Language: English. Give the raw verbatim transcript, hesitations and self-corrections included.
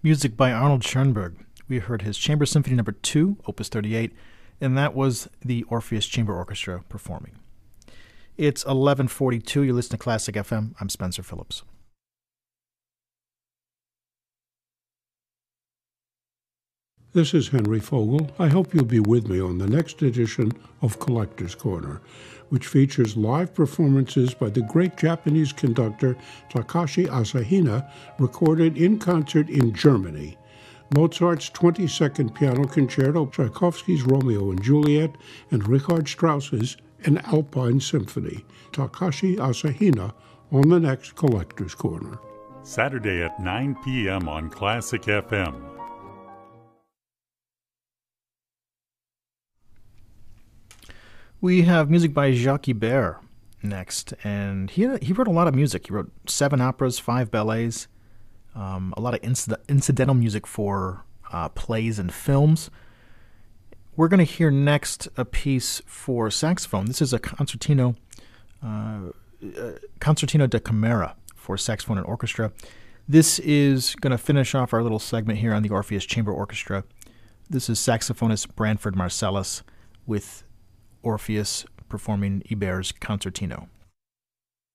Music by Arnold Schoenberg. We heard his Chamber Symphony Number two, Opus thirty-eight, and that was the Orpheus Chamber Orchestra performing. It's eleven forty-two. You're listening to Classic F M. I'm Spencer Phillips. This is Henry Fogel. I hope you'll be with me on the next edition of Collector's Corner, which features live performances by the great Japanese conductor Takashi Asahina, recorded in concert in Germany. Mozart's twenty-second Piano Concerto, Tchaikovsky's Romeo and Juliet, and Richard Strauss's An Alpine Symphony. Takashi Asahina on the next Collector's Corner. Saturday at nine p.m. on Classic F M. We have music by Jacques Ibert next, and he he wrote a lot of music. He wrote seven operas, five ballets, um, a lot of inc- incidental music for uh, plays and films. We're going to hear next a piece for saxophone. This is a concertino, uh, Concertino da Camera for saxophone and orchestra. This is going to finish off our little segment here on the Orpheus Chamber Orchestra. This is saxophonist Branford Marsalis with Orpheus performing Ibert's Concertino.